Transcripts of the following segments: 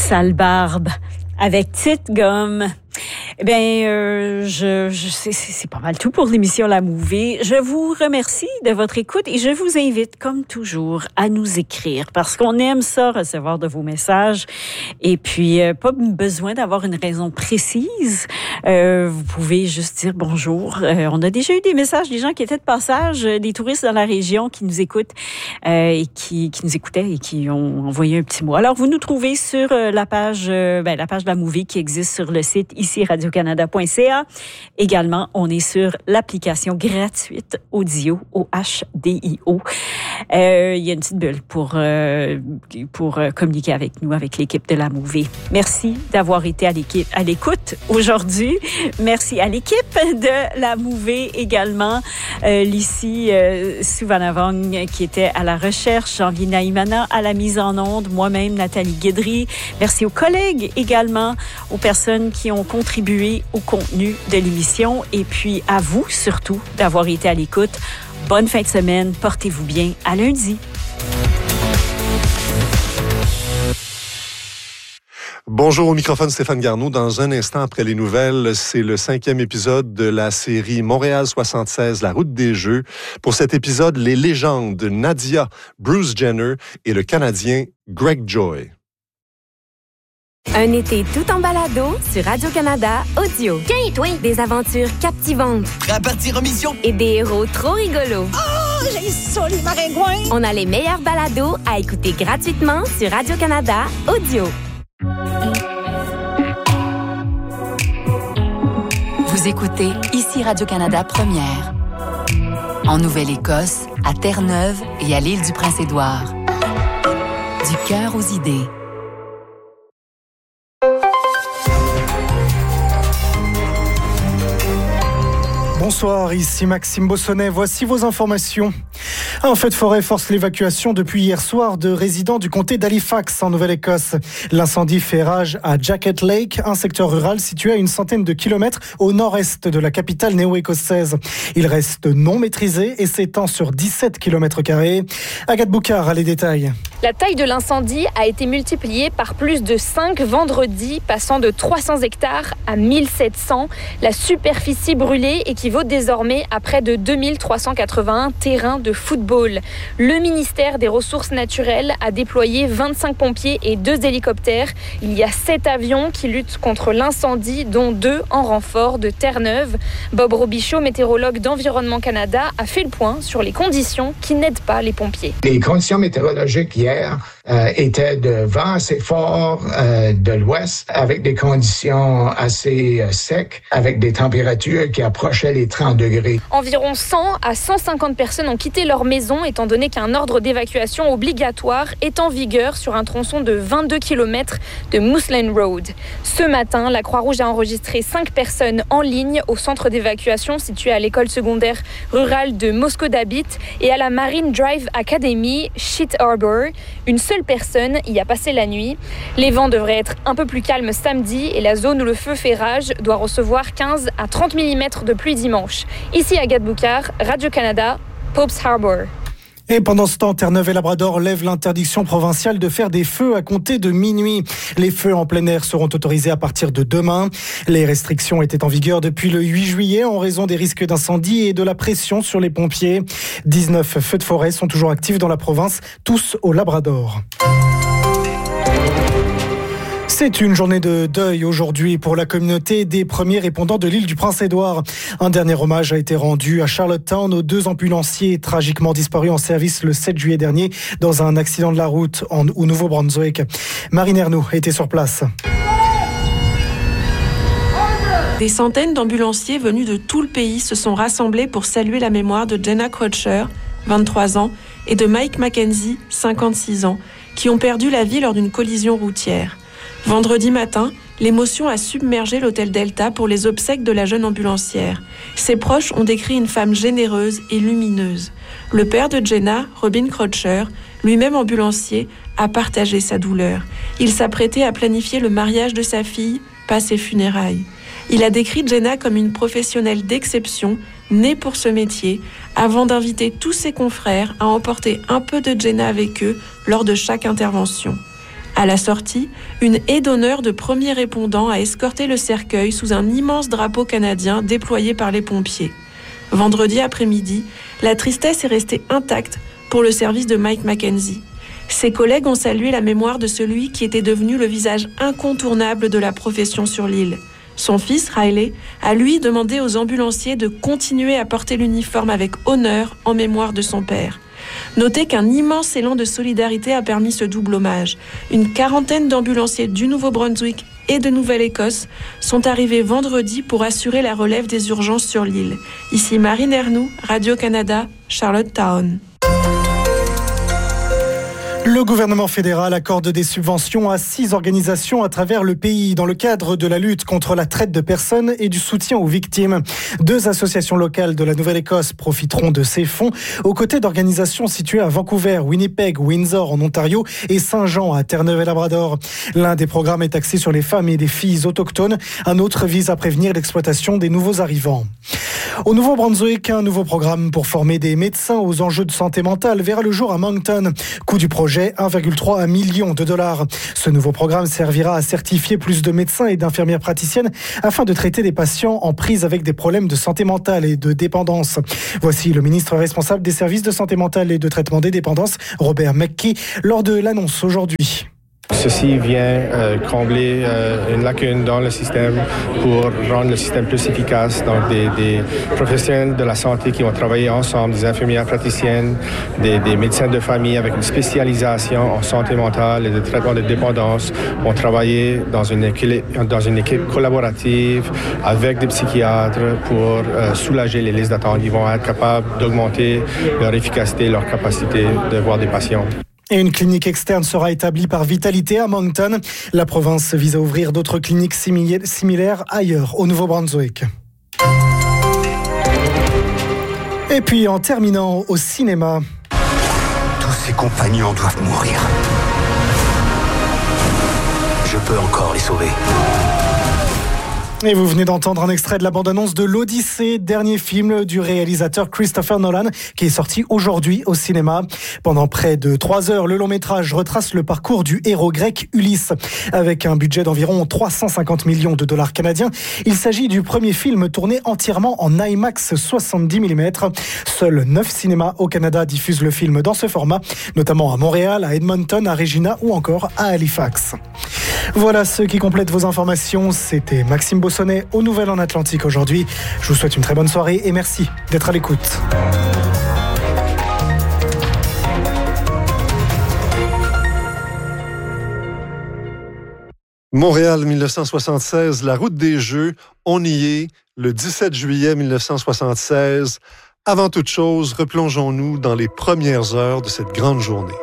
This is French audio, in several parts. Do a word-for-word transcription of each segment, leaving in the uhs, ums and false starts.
Sale barbe avec petite gomme. Eh bien, euh, je, je c'est, c'est pas mal tout pour l'émission La Mouvée. Je vous remercie de votre écoute et je vous invite, comme toujours, à nous écrire parce qu'on aime ça, recevoir de vos messages. Et puis, euh, pas besoin d'avoir une raison précise. Euh, vous pouvez juste dire bonjour. Euh, on a déjà eu des messages des gens qui étaient de passage, des touristes dans la région qui nous écoutent euh, et qui, qui nous écoutaient et qui ont envoyé un petit mot. Alors, vous nous trouvez sur la page, euh, ben, la page de La Mouvée qui existe sur le site ici radio canada point c a. Également, on est sur l'application gratuite Audio, O H D I O. Euh, il y a une petite bulle pour, euh, pour communiquer avec nous, avec l'équipe de La Mouvée. Merci d'avoir été à, l'équipe, à l'écoute aujourd'hui. Merci à l'équipe de La Mouvée également. Euh, Lucie euh, Souvanavong qui était à la recherche, Janvier Naïmana à la mise en onde, moi-même Nathalie Guédry. Merci aux collègues également, aux personnes qui ont contribué au contenu de l'émission et puis à vous surtout d'avoir été à l'écoute. Bonne fin de semaine, portez-vous bien, à lundi. Bonjour, au microphone Stéphane Garneau. Dans un instant après les nouvelles, c'est le cinquième épisode de la série Montréal soixante-seize, la route des Jeux. Pour cet épisode, les légendes Nadia, Bruce Jenner et le Canadien Greg Joy. Un été tout en balado sur Radio-Canada Audio. Tiens, toi! Des aventures captivantes. Prêt à partir en mission? Et des héros trop rigolos. Oh, j'ai ça, les maringouins! On a les meilleurs balados à écouter gratuitement sur Radio-Canada Audio. Vous écoutez ici Radio-Canada Première. En Nouvelle-Écosse, à Terre-Neuve et à l'île du Prince-Édouard. Du cœur aux idées. Bonsoir, ici Maxime Bossonnet. Voici vos informations. Un feu de forêt force l'évacuation depuis hier soir de résidents du comté d'Halifax en Nouvelle-Écosse. L'incendie fait rage à Jacket Lake, un secteur rural situé à une centaine de kilomètres au nord-est de la capitale néo-écossaise. Il reste non maîtrisé et s'étend sur dix-sept kilomètres carrés. Agathe Boucard a les détails. La taille de l'incendie a été multipliée par plus de cinq vendredi, passant de trois cents hectares à mille sept cents. La superficie brûlée équivaut désormais à près de deux mille trois cent quatre-vingt-un terrains de football. Le ministère des Ressources naturelles a déployé vingt-cinq pompiers et deux hélicoptères. Il y a sept avions qui luttent contre l'incendie, dont deux en renfort de Terre-Neuve. Bob Robichaud, météorologue d'Environnement Canada, a fait le point sur les conditions qui n'aident pas les pompiers. Les conditions météorologiques hier euh, étaient de vent assez fort euh, de l'ouest, avec des conditions assez euh, secs, avec des températures qui approchaient les trente degrés. Environ cent à cent cinquante personnes ont quitté leur maison, étant donné qu'un ordre d'évacuation obligatoire est en vigueur sur un tronçon de vingt-deux kilomètres de Moose Lane Road. Ce matin, la Croix-Rouge a enregistré cinq personnes en ligne au centre d'évacuation situé à l'école secondaire rurale de Moscodabit et à la Marine Drive Academy, Sheet Harbor. Une seule personne y a passé la nuit. Les vents devraient être un peu plus calmes samedi et la zone où le feu fait rage doit recevoir quinze à trente millimètres de pluie dimanche. Ici Agathe Boucard, Radio-Canada, Pope's Harbor. Et pendant ce temps, Terre-Neuve et Labrador lèvent l'interdiction provinciale de faire des feux à compter de minuit. Les feux en plein air seront autorisés à partir de demain. Les restrictions étaient en vigueur depuis le huit juillet en raison des risques d'incendie et de la pression sur les pompiers. dix-neuf feux de forêt sont toujours actifs dans la province, tous au Labrador. C'est une journée de deuil aujourd'hui pour la communauté des premiers répondants de l'île du Prince-Édouard. Un dernier hommage a été rendu à Charlottetown aux deux ambulanciers tragiquement disparus en service le sept juillet dernier dans un accident de la route en, au Nouveau-Brunswick. Marine Ernoux était sur place. Des centaines d'ambulanciers venus de tout le pays se sont rassemblés pour saluer la mémoire de Jenna Crutcher, vingt-trois ans, et de Mike Mackenzie, cinquante-six ans, qui ont perdu la vie lors d'une collision routière. Vendredi matin, l'émotion a submergé l'hôtel Delta pour les obsèques de la jeune ambulancière. Ses proches ont décrit une femme généreuse et lumineuse. Le père de Jenna, Robin Crutcher, lui-même ambulancier, a partagé sa douleur. Il s'apprêtait à planifier le mariage de sa fille, pas ses funérailles. Il a décrit Jenna comme une professionnelle d'exception, née pour ce métier, avant d'inviter tous ses confrères à emporter un peu de Jenna avec eux lors de chaque intervention. À la sortie, une haie d'honneur de premiers répondants a escorté le cercueil sous un immense drapeau canadien déployé par les pompiers. Vendredi après-midi, la tristesse est restée intacte pour le service de Mike McKenzie. Ses collègues ont salué la mémoire de celui qui était devenu le visage incontournable de la profession sur l'île. Son fils, Riley, a lui demandé aux ambulanciers de continuer à porter l'uniforme avec honneur en mémoire de son père. Notez qu'un immense élan de solidarité a permis ce double hommage. Une quarantaine d'ambulanciers du Nouveau-Brunswick et de Nouvelle-Écosse sont arrivés vendredi pour assurer la relève des urgences sur l'île. Ici Marine Ernoux, Radio-Canada, Charlottetown. Le gouvernement fédéral accorde des subventions à six organisations à travers le pays dans le cadre de la lutte contre la traite de personnes et du soutien aux victimes. Deux associations locales de la Nouvelle-Écosse profiteront de ces fonds aux côtés d'organisations situées à Vancouver, Winnipeg, Windsor en Ontario et Saint-Jean à Terre-Neuve-et-Labrador. L'un des programmes est axé sur les femmes et les filles autochtones. Un autre vise à prévenir l'exploitation des nouveaux arrivants. Au Nouveau-Brunswick, un nouveau programme pour former des médecins aux enjeux de santé mentale verra le jour à Moncton. Coût du projet, un virgule trois million de dollars. Ce nouveau programme servira à certifier plus de médecins et d'infirmières praticiennes afin de traiter des patients en prise avec des problèmes de santé mentale et de dépendance. Voici le ministre responsable des services de santé mentale et de traitement des dépendances, Robert McKee, lors de l'annonce aujourd'hui. Ceci vient euh, combler euh, une lacune dans le système pour rendre le système plus efficace. Donc, des, des professionnels de la santé qui ont travaillé ensemble, des infirmières praticiennes, des, des médecins de famille avec une spécialisation en santé mentale et de traitement de dépendance, ont travaillé dans une équipe, dans une équipe collaborative avec des psychiatres pour euh, soulager les listes d'attente. Ils vont être capables d'augmenter leur efficacité, leur capacité de voir des patients. Et une clinique externe sera établie par Vitalité à Moncton. La province vise à ouvrir d'autres cliniques similaires ailleurs, au Nouveau-Brunswick. Et puis, en terminant, au cinéma. Tous ses compagnons doivent mourir. Je peux encore les sauver. Et vous venez d'entendre un extrait de la bande-annonce de l'Odyssée, dernier film du réalisateur Christopher Nolan, qui est sorti aujourd'hui au cinéma. Pendant près de trois heures, le long-métrage retrace le parcours du héros grec Ulysse. Avec un budget d'environ trois cent cinquante millions de dollars canadiens, il s'agit du premier film tourné entièrement en IMAX soixante-dix millimètres. Seuls neuf cinémas au Canada diffusent le film dans ce format, notamment à Montréal, à Edmonton, à Regina ou encore à Halifax. Voilà ce qui complète vos informations. C'était Maxime Bossonnet aux Nouvelles en Atlantique aujourd'hui. Je vous souhaite une très bonne soirée et merci d'être à l'écoute. Montréal mille neuf cent soixante-seize, la route des Jeux, on y est, le dix-sept juillet mille neuf cent soixante-seize. Avant toute chose, replongeons-nous dans les premières heures de cette grande journée.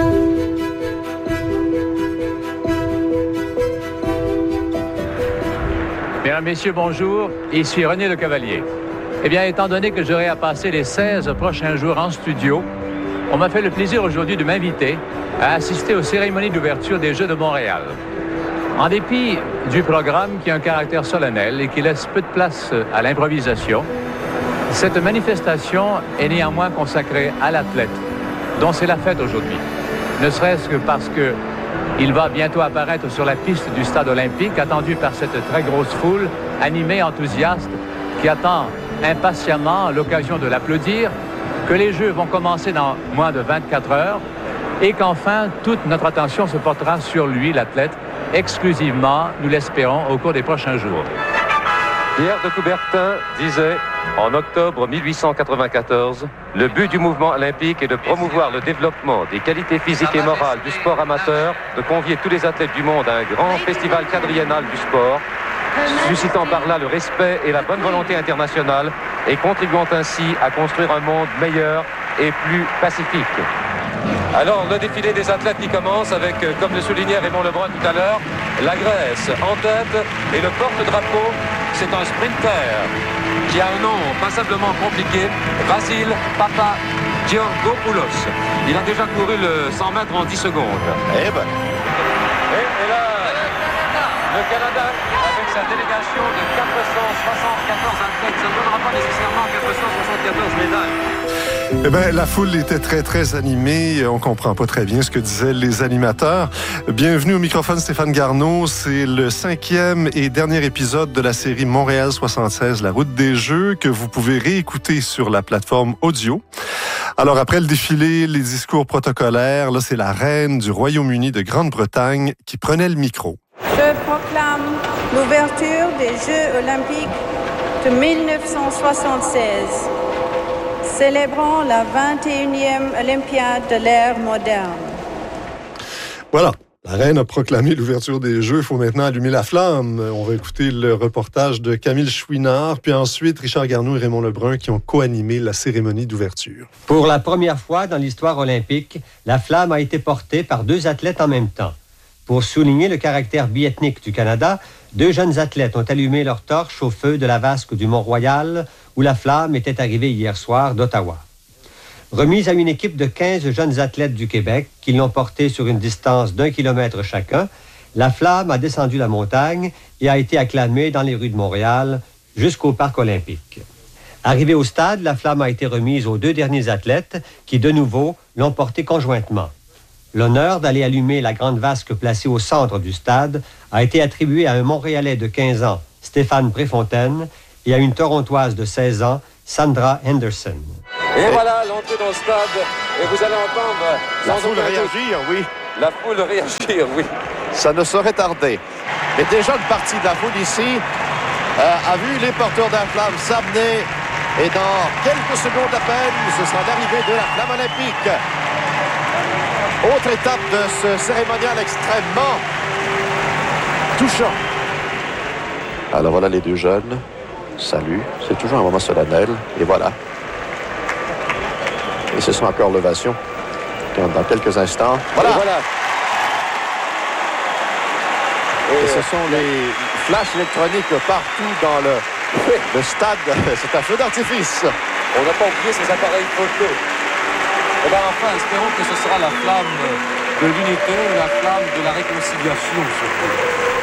Mesdames, Messieurs, bonjour. Ici René Le Cavalier. Eh bien, étant donné que j'aurai à passer les seize prochains jours en studio, on m'a fait le plaisir aujourd'hui de m'inviter à assister aux cérémonies d'ouverture des Jeux de Montréal. En dépit du programme qui a un caractère solennel et qui laisse peu de place à l'improvisation, cette manifestation est néanmoins consacrée à l'athlète, dont c'est la fête aujourd'hui. Ne serait-ce que parce que il va bientôt apparaître sur la piste du stade olympique, attendu par cette très grosse foule, animée, enthousiaste, qui attend impatiemment l'occasion de l'applaudir, que les Jeux vont commencer dans moins de vingt-quatre heures et qu'enfin, toute notre attention se portera sur lui, l'athlète, exclusivement, nous l'espérons, au cours des prochains jours. Pierre de Coubertin disait, en octobre mille huit cent quatre-vingt-quatorze, le but du mouvement olympique est de promouvoir le développement des qualités physiques et morales du sport amateur, de convier tous les athlètes du monde à un grand festival quadriennal du sport, suscitant par là le respect et la bonne volonté internationale et contribuant ainsi à construire un monde meilleur et plus pacifique. Alors, le défilé des athlètes qui commence avec, comme le soulignait Raymond Lebrun tout à l'heure, la Grèce en tête et le porte-drapeau, c'est un sprinter qui a un nom passablement compliqué, Vasil Papagiorgopoulos. Il a déjà couru le cent mètres en dix secondes. Eh ben. Et, et là, le Canada, avec sa délégation de quatre cent soixante-quatorze athlètes, ça ne donnera pas nécessairement quatre cent soixante-quatorze médailles. Eh bien, la foule était très, très animée. On comprend pas très bien ce que disaient les animateurs. Bienvenue au microphone, Stéphane Garneau. C'est le cinquième et dernier épisode de la série Montréal soixante-seize, La route des Jeux, que vous pouvez réécouter sur la plateforme audio. Alors, après le défilé, les discours protocolaires, là, c'est la reine du Royaume-Uni de Grande-Bretagne qui prenait le micro. Je proclame l'ouverture des Jeux olympiques de mille neuf cent soixante-seize. Célébrons la vingt et unième Olympiade de l'ère moderne. Voilà. La reine a proclamé l'ouverture des Jeux. Il faut maintenant allumer la flamme. On va écouter le reportage de Camille Chouinard, puis ensuite Richard Garneau et Raymond Lebrun qui ont co-animé la cérémonie d'ouverture. Pour la première fois dans l'histoire olympique, la flamme a été portée par deux athlètes en même temps. Pour souligner le caractère biethnique du Canada, deux jeunes athlètes ont allumé leur torche au feu de la vasque du Mont-Royal, où la flamme était arrivée hier soir d'Ottawa. Remise à une équipe de quinze jeunes athlètes du Québec qui l'ont portée sur une distance d'un kilomètre chacun, la flamme a descendu la montagne et a été acclamée dans les rues de Montréal jusqu'au Parc olympique. Arrivée au stade, la flamme a été remise aux deux derniers athlètes qui, de nouveau, l'ont portée conjointement. L'honneur d'aller allumer la grande vasque placée au centre du stade a été attribué à un Montréalais de quinze ans, Stéphane Préfontaine, et à une Torontoise de seize ans, Sandra Henderson. Et voilà l'entrée dans le stade. Et vous allez entendre... La foule réagir, oui. La foule réagir, oui. Ça ne saurait tarder. Mais déjà une partie de la foule ici euh, a vu les porteurs de la flamme s'amener. Et dans quelques secondes à peine, ce sera l'arrivée de la flamme olympique. Autre étape de ce cérémonial extrêmement touchant. Alors voilà les deux jeunes. Salut. C'est toujours un moment solennel. Et voilà. Et ce sont encore l'ovation. Dans quelques instants. Voilà. Et voilà. Et ce sont les flashs électroniques partout dans le, le stade. C'est un feu d'artifice. On n'a pas oublié ces appareils photo. Et bien enfin, espérons que ce sera la flamme de l'unité, la flamme de la réconciliation surtout.